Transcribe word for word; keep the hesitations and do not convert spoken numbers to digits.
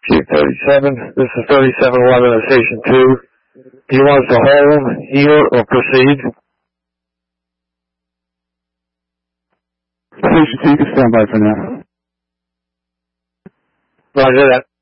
Chief thirty-seven, this is thirty-seven eleven at Station two. Do you want us to hold, heal, or proceed? Station two, you can stand by for now. Roger that.